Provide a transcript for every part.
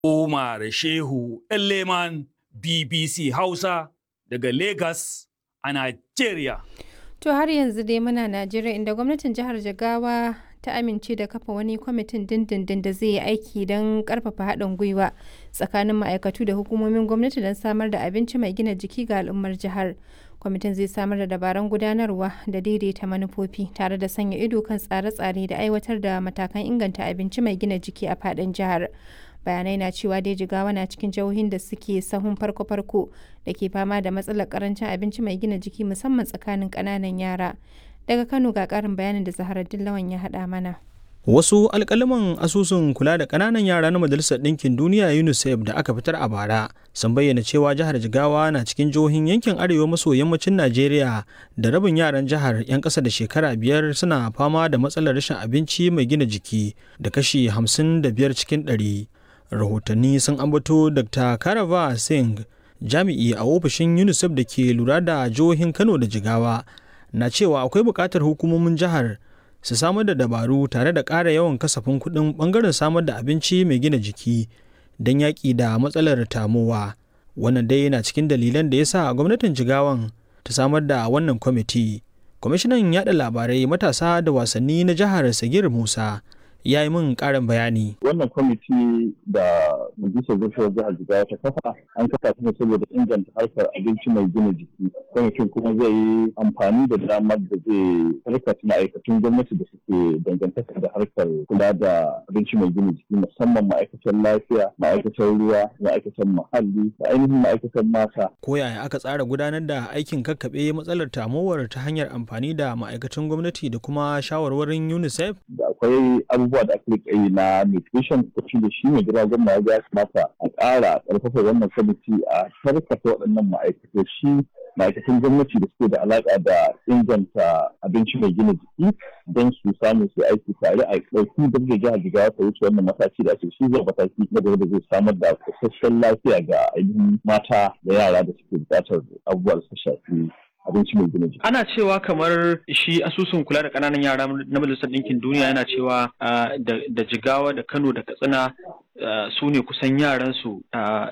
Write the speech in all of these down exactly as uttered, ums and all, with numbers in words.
Umar Shehu Leman B B C Hausa daga Lagos a Nigeria. To har yanzu dai muna Najeriya inda gwamnatin jihar Jigawa ta amince da kafa wani kwamitin dindindin da zai yi aiki don karfafa haɗin gwiwa tsakanin ma'aikatu da hukumomin gwamnati don samar da abinci mai gina jiki ga al'ummar jihar. Kwamitin zai samar da dabarun gudanarwa da daidaita manufofi tare da sanya ido kan tsare-tsare da aiwatar da matakan inganta abinci mai gina jiki a faɗin jihar. Bayanai na cewa dai Jigawa na cikin jihohin da suke sahun farko-farko da ke fama da matsalar karancin abinci mai gina jiki musamman tsakanin ƙananan yara. Daga Kano ga ƙarin bayanin da Zaharaddin Lawan ya haɗa mana. Wasu alƙalaman asusun kula da ƙananan yara na Majalisar Ɗinkin Duniya UNICEF da aka fitar a bara sun bayyana cewa jihar Jigawa na cikin jihohin yankin arewa maso yammacin Najeriya da rabin yaran jihar 'yan ƙasa da shekara biyar suna fama da matsalar rashin abinci mai gina jiki da kashi hamsin da biyar cikin ɗari. Rahotanni sun ambato Doctor Karava Singh, jami'i a ofishin UNICEF da ke lura da jihohin Kano da Jigawa, na cewa akwai buƙatar hukumomin jihar su samar da dabaru tare da ƙara yawan kasafin kuɗin ɓangaren samar da abinci mai gina jiki don yaƙi da matsalar tamowa. Wannan dai yana cikin dalilan da ya sa gwamnatin Jigawan ta samar da wannan kwamiti. Kwamishinan yaɗa labarai, matasa da wasanni na jihar Sagir Musa ya yi min ƙarin bayani. Wannan kwamiti da majalisar zartarwar jihar Jigawa ta kafa an kafa ta ne saboda inganta harkar abinci mai gina jiki. Kwamitin kuma zai yi amfani da damar da zai harkar ma'aikatan gwamnati da suke dangantaka da harkar kula da abinci mai gina jiki, musamman ma'aikatan lafiya, ma'aikatan ruwa, ma'aikatan muhalli da ainihin ma'aikatan mata. Ko yaya aka tsara gudanar da aikin kakkaɓe matsalar tamowar ta hanyar amfani da ma'aikatan gwamnati da kuma shawarwarin UNICEF? Da akwai abubuwa da aka yi na nutrition ko shi da shi ne gida gwamna ya kamata a ƙara ƙarfafa wannan kwamiti a karkata waɗannan ma'aikatoci ma'aikatan gwamnati da suke da alaƙa da inganta abinci mai gina jiki don su samu su aiki tare a ɗauki da jihar Jigawa ta wuce wannan mataki da ake shi zuwa mataki na gaba da zai samar da isasshen lafiya ga ainihin mata da yara da suke buƙatar abubuwa da suka shafi abinci mai gina jiki. Ana cewa kamar shi asusun kula da ƙananan yara na Majalisar Ɗinkin Duniya yana cewa da Jigawa da Kano da Katsina su ne kusan yaransu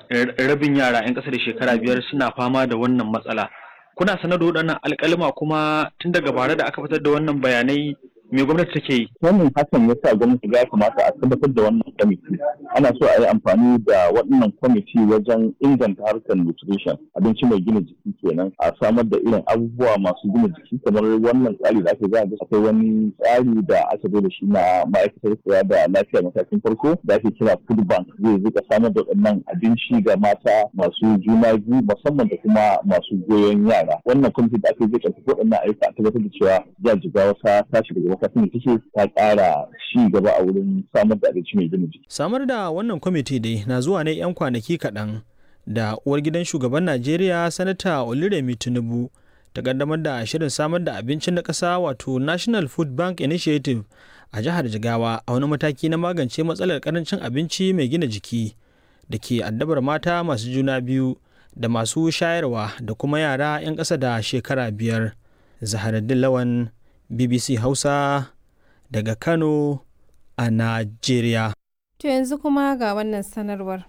rabin yara 'yan ƙasa da shekara biyar suna fama da wannan matsala. Kuna sanar da waɗannan alƙalima kuma tun daga bara da aka fitar da wannan bayanai me gwamnati take yi? Wannan hakan ya sa gwamnati ya kamata a tabbatar da wannan kwamiti. Ana so a yi amfani da waɗannan kwamiti wajen inganta harkar nutrition, abinci mai gina jiki kenan, a samar da irin abubuwa masu gina jiki kamar wannan tsari da ake za a ga akwai wani tsari da aka zo da shi na ma'aikatar kula da lafiya matakin farko da ake kira food bank, zai rika samar da waɗannan abinci ga mata masu juna biyu musamman da kuma masu goyon yara. Wannan kwamiti da aka yi zai ƙarfafa waɗannan ayyuka a tabbatar da cewa jihar Jigawa ta tashi daga kafin da take ta ƙara ci gaba a wurin samar da abinci mai gina jiki. Samar da wannan kwamiti dai na zuwa ne 'yan kwanaki kaɗan da uwar gidan shugaban Najeriya Sanata Oluremi Tinubu ta kaddamar da shirin samar da abinci na ƙasa wato National Food Bank Initiative a jihar Jigawa a wani mataki na magance matsalar ƙarancin abinci mai gina jiki da ke addabar mata masu juna biyu da masu shayarwa da kuma yara 'yan ƙasa da shekara biyar. Zaharaddin Lawan, B B C Hausa daga Kano a Najeriya. To yanzu kuma ga wannan sanarwar.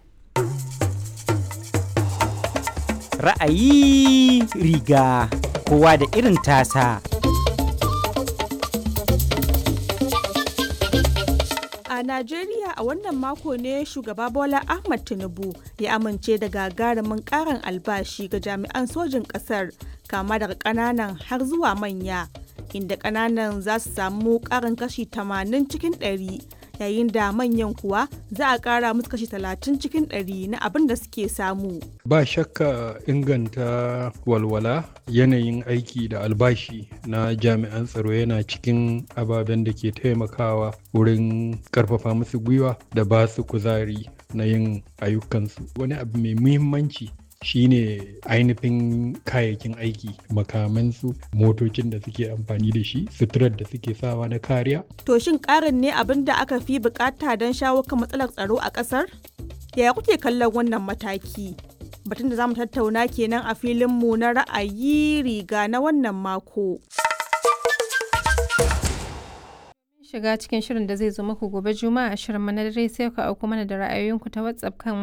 Ra'ayi riga kowa da irin tasa. A Najeriya a wannan mako ne shugaba Bola Ahmed Tinubu ya amince da gagarumin ƙarin albashi ga jami'an sojin ƙasar kama daga ƙananan har zuwa manya. Inda ƙananan za su samu ƙarin kashi tamanin cikin ɗari yayin da manyan kuwa za a ƙara musu kashi talatin cikin ɗari na abin da suke samu. Ba shakka inganta walwala yanayin aiki da albashi na jami'an tsaro yana cikin ababen da ke taimakawa wurin ƙarfafa musu gwiwa da ba su kuzari na yin ayyukansu. Wani abu mai muhimmanci shine ainihin kayayyakin aiki, makamansu, motocin da suke amfani da shi, suturar da suke sawa na kariya. To shin ƙarin ne abin da aka fi bukata don shawo kan matsalar tsaro a ƙasar? Yaya kuke kallon wannan mataki? Batun da za mu tattauna kenan a filinmu na ra'ayi riga na wannan mako. shiga cikin shirin da zai zo muku gobe Juma'a a shirin na dare sai ku auko mana da ra'ayoyinku ta WhatsApp kan